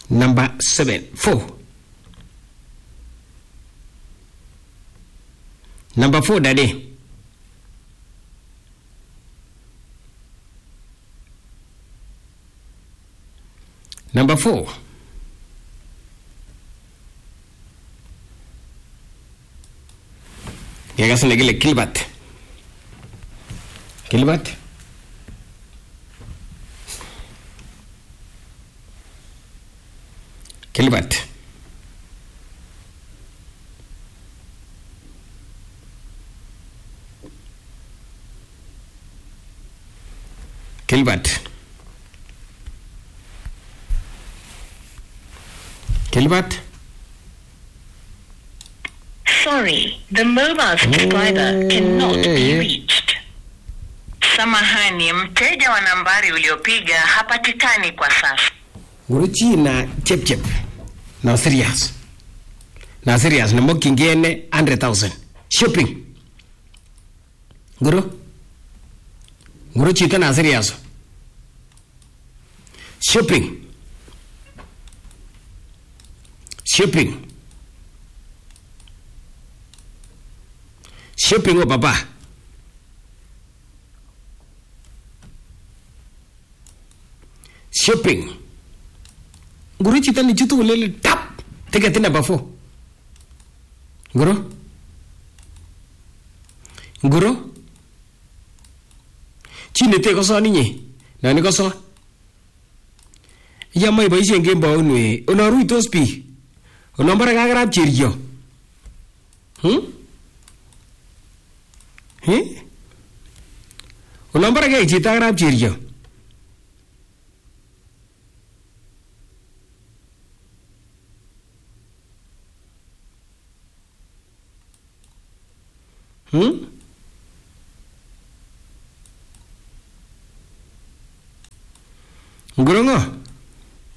Number 7. 4. Number 4, Daddy. Number 4. Yagas negile Kilbat. Kilbat. Kilbat. Kilbat. Kilbat. Sorry, the mobile subscriber cannot be reached. Samahani, mteja wa nambari uliopiga hapatikani kwa sasa. Guruchi na chep. Na serious. Na mokingene 100,000. Shopping. Guru chita na serious. Shopping. Shopping, oh papa. Shopping. Guru chita ni chutu ulele tap. Take tina bafo. Guru. Chine te koso ninyi. Nani koso? Yama ibaishe ngemba unwe. Unaru itos pi. Unombara kagrab chirjo. Unombara kaya chita grab chirjo. Guru nga?